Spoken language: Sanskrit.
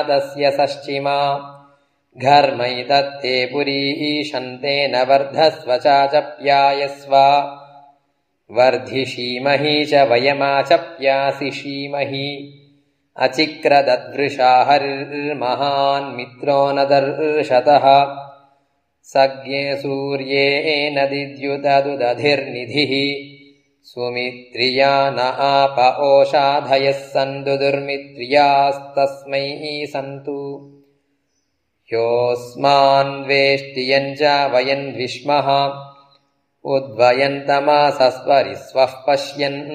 तस्य सश्चिमा घर्मैतत्ते पुरीशन्ते न वर्धस्व चाचप्यायस्व वर्धिषीमहि च वयमाचप्यासिषीमहि अचिक्रदद्वृषा हरिर्महान् मित्रो न दर्शतः सज्ञे सूर्येण दिद्युतदुदधिर्निधिः सुमित्रिया न आप ओषाधयः सन्तु दुर्मित्रियास्तस्मै सन्तु योऽस्मान्वेष्टियम् च वयन् विष्मः उद्वयन्तमासस्वरिस्वः पश्यन्